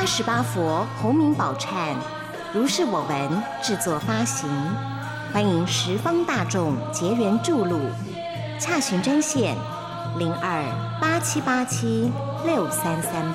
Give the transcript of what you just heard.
88佛洪名宝忏，如是我闻制作发行，欢迎十方大众结缘注录，洽询专线0287876338。